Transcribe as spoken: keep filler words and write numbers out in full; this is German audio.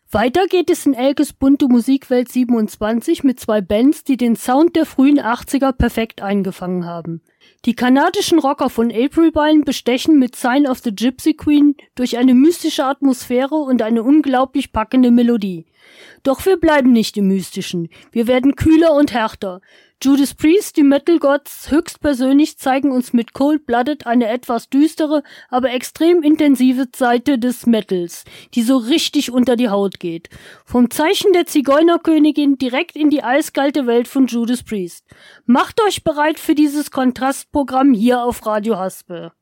Weiter geht es in Elkes bunte Musikwelt siebenundzwanzig mit zwei Bands, die den Sound der frühen achtziger perfekt eingefangen haben. Die kanadischen Rocker von Aprilbine bestechen mit Sign of the Gypsy Queen durch eine mystische Atmosphäre und eine unglaublich packende Melodie. Doch wir bleiben nicht im Mystischen. Wir werden kühler und härter. Judas Priest, die Metal Gods höchstpersönlich, zeigen uns mit Cold Blooded eine etwas düstere, aber extrem intensive Seite des Metals, die so richtig unter die Haut geht. Vom Zeichen der Zigeunerkönigin direkt in die eiskalte Welt von Judas Priest. Macht euch bereit für dieses Kontrastprogramm hier auf Radio Haspe.